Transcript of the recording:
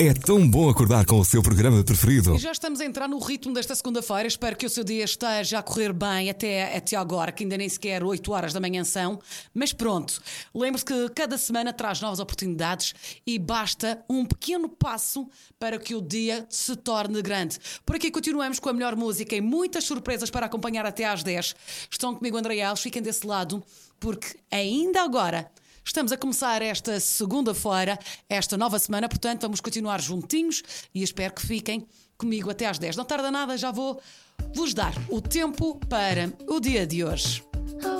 É tão bom acordar com o seu programa preferido. E já estamos a entrar no ritmo desta segunda-feira. Espero que o seu dia esteja a correr bem até agora, que ainda nem sequer 8 horas da manhã são. Mas pronto, lembre-se que cada semana traz novas oportunidades e basta um pequeno passo para que o dia se torne grande. Por aqui continuamos com a melhor música e muitas surpresas para acompanhar até às 10. Estão comigo André Alves, fiquem desse lado, porque ainda agora estamos a começar esta segunda-feira, esta nova semana, portanto vamos continuar juntinhos e espero que fiquem comigo até às 10. Não tarda nada, já vou vos dar o tempo para o dia de hoje.